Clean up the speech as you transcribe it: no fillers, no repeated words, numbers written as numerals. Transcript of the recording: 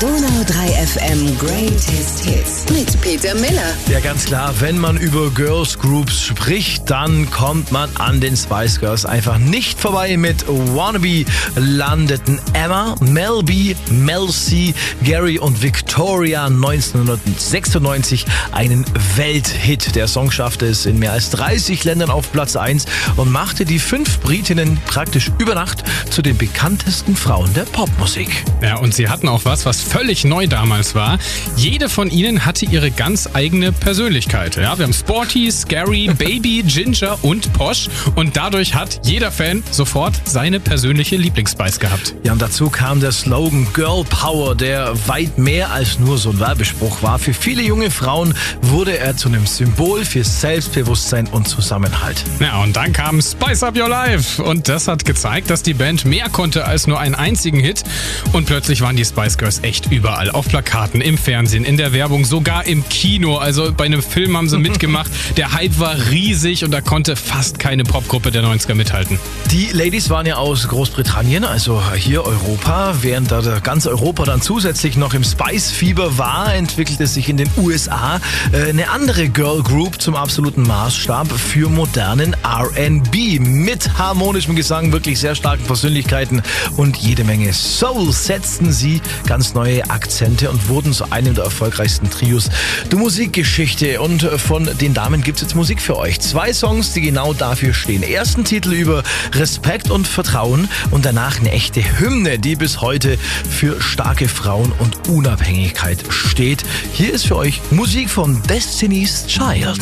Donau 3 FM Greatest Hits mit Peter Miller. Ja, ganz klar, wenn man über Girls Groups spricht, dann kommt man an den Spice Girls einfach nicht vorbei. Mit Wannabe landeten Emma, Mel B, Mel C, Gary und Victoria 1996 einen Welthit. Der Song schaffte es in mehr als 30 Ländern auf Platz 1 und machte die 5 Britinnen praktisch über Nacht zu den bekanntesten Frauen der Popmusik. Ja, und sie hatten auch was völlig neu damals war. Jede von ihnen hatte ihre ganz eigene Persönlichkeit. Ja, wir haben Sporty, Scary, Baby, Ginger und Posh. Und dadurch hat jeder Fan sofort seine persönliche Lieblingsspice gehabt. Ja, und dazu kam der Slogan Girl Power, der weit mehr als nur so ein Werbespruch war. Für viele junge Frauen wurde er zu einem Symbol für Selbstbewusstsein und Zusammenhalt. Ja, und dann kam Spice Up Your Life. Und das hat gezeigt, dass die Band mehr konnte als nur einen einzigen Hit. Und plötzlich waren die Spice Girls echt überall. Auf Plakaten, im Fernsehen, in der Werbung, sogar im Kino. Also bei einem Film haben sie mitgemacht. Der Hype war riesig und da konnte fast keine Popgruppe der 90er mithalten. Die Ladies waren ja aus Großbritannien, also hier Europa. Während da ganz Europa dann zusätzlich noch im Spice-Fieber war, entwickelte sich in den USA eine andere Girl Group zum absoluten Maßstab für modernen R&B. Mit harmonischem Gesang, wirklich sehr starken Persönlichkeiten und jede Menge Soul setzten sie ganz neue Akzente und wurden zu einem der erfolgreichsten Trios der Musikgeschichte. Und von den Damen gibt's jetzt Musik für euch. 2 Songs, die genau dafür stehen. Ersten Titel über Respekt und Vertrauen und danach eine echte Hymne, die bis heute für starke Frauen und Unabhängigkeit steht. Hier ist für euch Musik von Destiny's Child.